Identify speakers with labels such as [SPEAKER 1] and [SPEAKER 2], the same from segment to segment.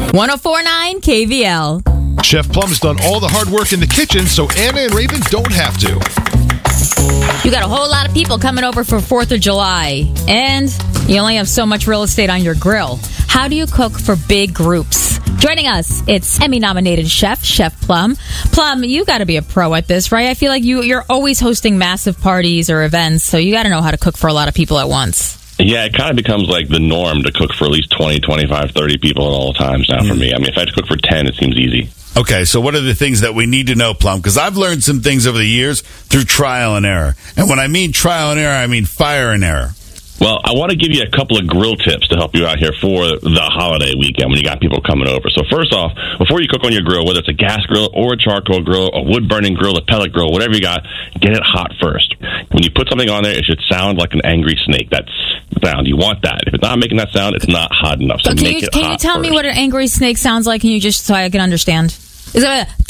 [SPEAKER 1] 104.9 KVL.
[SPEAKER 2] Chef Plum's done all the hard work in the kitchen, so Anna and Raven don't have to.
[SPEAKER 1] You got a whole lot of people coming over for 4th of July, and you only have so much real estate on your grill. How do you cook for big groups? Joining us, it's Emmy-nominated chef, Chef Plum. Plum, you got to be a pro at this, right? I feel like you're always hosting massive parties or events, so you got to know how to cook for a lot of people at once.
[SPEAKER 3] Yeah, it kind of becomes like the norm to cook for at least 20, 25, 30 people at all times now for me. I mean, if I had to cook for 10, it seems easy.
[SPEAKER 4] Okay, so what are the things that we need to know, Plum? Because I've learned some things over the years through trial and error. And when I mean trial and error, I mean fire and error.
[SPEAKER 3] Well, I want to give you a couple of grill tips to help you out here for the holiday weekend when you got people coming over. So first off, before you cook on your grill, whether it's a gas grill or a charcoal grill, a wood-burning grill, a pellet grill, whatever you got, get it hot first. When you put something on there, it should sound like an angry snake. That's the sound. You want that. If it's not making that sound, it's not hot enough. So
[SPEAKER 1] can you tell me what an angry snake sounds like? Can you just so I can understand? Is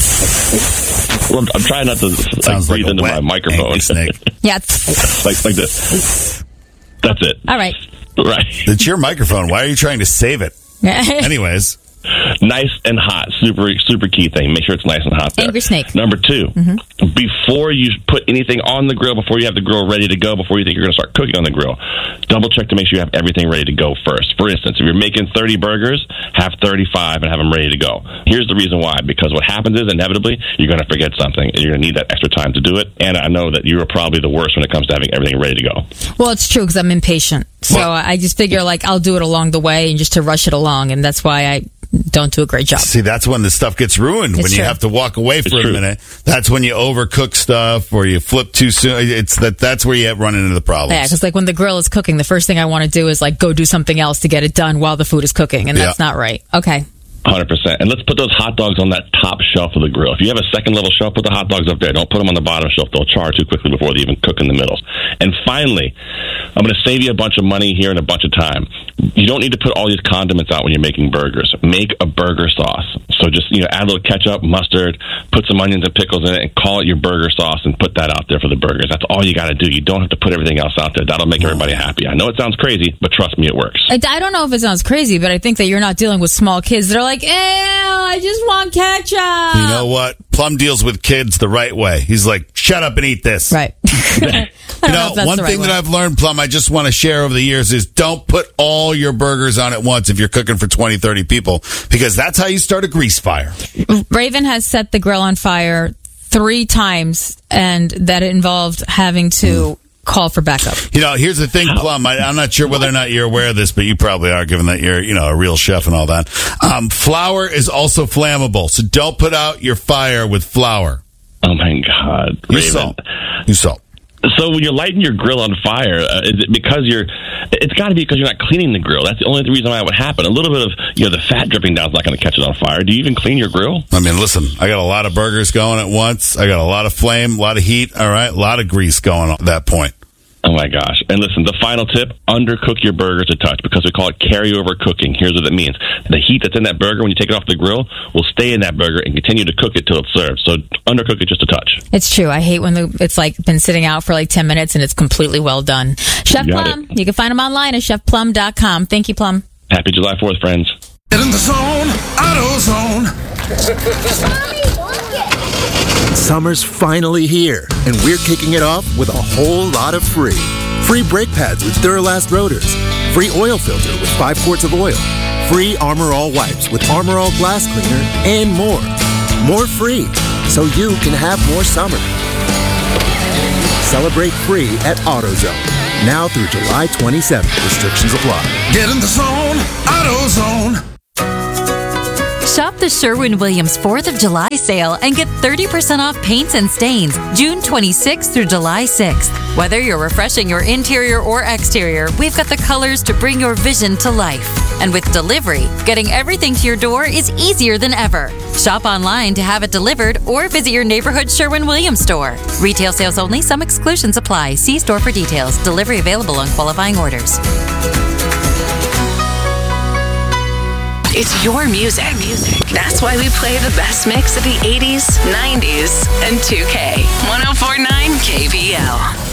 [SPEAKER 1] it
[SPEAKER 3] Well, I'm trying not to breathe into my microphone.
[SPEAKER 4] Snake.
[SPEAKER 1] Yeah.
[SPEAKER 3] like this. That's it.
[SPEAKER 1] All right.
[SPEAKER 3] Right.
[SPEAKER 4] It's your microphone. Why are you trying to save it? Anyways.
[SPEAKER 3] Nice and hot. Super key thing. Make sure it's nice and hot there.
[SPEAKER 1] Angry snake.
[SPEAKER 3] Number 2, before you put anything on the grill, before you have the grill ready to go, before you think you're going to start cooking on the grill, double check to make sure you have everything ready to go first. For instance, if you're making 30 burgers, have 35 and have them ready to go. Here's the reason why. Because what happens is, inevitably, you're going to forget something, and you're going to need that extra time to do it. And I know that you are probably the worst when it comes to having everything ready to go.
[SPEAKER 1] Well, it's true because I'm impatient. So I just figure I'll do it along the way and just to rush it along. And that's why I don't do a great job.
[SPEAKER 4] See, that's when the stuff gets ruined. When you have to walk away for a minute. That's when you overcook stuff or you flip too soon. That's where you run into the problems.
[SPEAKER 1] Yeah, because when the grill is cooking, the first thing I want to do is go do something else to get it done while the food is cooking. And that's not right. Okay.
[SPEAKER 3] 100%. And let's put those hot dogs on that top shelf of the grill. If you have a second level shelf, put the hot dogs up there. Don't put them on the bottom shelf. They'll char too quickly before they even cook in the middle. And finally, I'm going to save you a bunch of money here and a bunch of time. You don't need to put all these condiments out when you're making burgers. Make a burger sauce. So just add a little ketchup, mustard, put some onions and pickles in it, and call it your burger sauce and put that out there for the burgers. That's all you got to do. You don't have to put everything else out there. That'll make everybody happy. I know it sounds crazy, but trust me, it works.
[SPEAKER 1] I don't know if it sounds crazy, but I think that you're not dealing with small kids that are like, I just want ketchup.
[SPEAKER 4] You know what? Plum deals with kids the right way. He's like, shut up and eat this.
[SPEAKER 1] Right.
[SPEAKER 4] One thing that I've learned, Plum, I just want to share over the years is don't put all your burgers on at once if you're cooking for 20, 30 people, because that's how you start a grease fire.
[SPEAKER 1] Raven has set the grill on fire 3 times, and that involved having to call for backup.
[SPEAKER 4] Here's the thing, Plum. I'm not sure whether or not you're aware of this, but you probably are, given that you're, a real chef and all that. Flour is also flammable, so don't put out your fire with flour.
[SPEAKER 3] Oh my God, Raven.
[SPEAKER 4] Use salt.
[SPEAKER 3] So when you're lighting your grill on fire, is it because it's got to be because you're not cleaning the grill. That's the only reason why it would happen. A little bit of, the fat dripping down is not going to catch it on fire. Do you even clean your grill?
[SPEAKER 4] I mean, listen, I got a lot of burgers going at once. I got a lot of flame, a lot of heat. All right. A lot of grease going on at that point.
[SPEAKER 3] Oh my gosh. And listen, the final tip, undercook your burgers a touch because we call it carryover cooking. Here's what it means. The heat that's in that burger when you take it off the grill will stay in that burger and continue to cook it till it's served. So undercook it just a touch.
[SPEAKER 1] It's true. I hate when it's been sitting out for 10 minutes and it's completely well done. Chef Plum, you can find him online at chefplum.com. Thank you, Plum.
[SPEAKER 3] Happy July 4th, friends.
[SPEAKER 5] Get in the zone, AutoZone. Summer's finally here, and we're kicking it off with a whole lot of free. Free brake pads with Duralast rotors. Free oil filter with 5 quarts of oil. Free Armor All wipes with Armor All glass cleaner, and more. More free, so you can have more summer. Celebrate free at AutoZone. Now through July 27th. Restrictions apply. Get in the zone, AutoZone.
[SPEAKER 6] Shop the Sherwin-Williams 4th of July sale and get 30% off paints and stains June 26th through July 6th. Whether you're refreshing your interior or exterior, we've got the colors to bring your vision to life. And with delivery, getting everything to your door is easier than ever. Shop online to have it delivered or visit your neighborhood Sherwin-Williams store. Retail sales only. Some exclusions apply. See store for details. Delivery available on qualifying orders.
[SPEAKER 7] It's your music. That's why we play the best mix of the 80s, 90s, and 2K. 104.9 KVL.